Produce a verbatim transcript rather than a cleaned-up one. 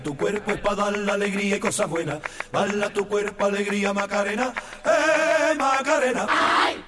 Tu cuerpo es para dar la alegría y cosas buenas. Bala tu cuerpo, alegría, Macarena. ¡Eh, Macarena! ¡Ay!